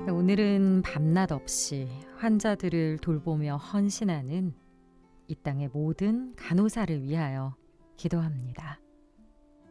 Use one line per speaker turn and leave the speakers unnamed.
오늘은 밤낮 없이 환자들을 돌보며 헌신하는 이 땅의 모든 간호사를 위하여 기도합니다.